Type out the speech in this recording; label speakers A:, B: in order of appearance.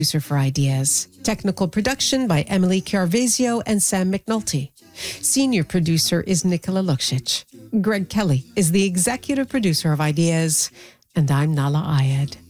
A: producer for Ideas. Technical production by Emily Chiarvesio and Sam McNulty. Senior producer is Nicola Luksic. Greg Kelly is the executive producer of Ideas, and I'm Nala Ayed.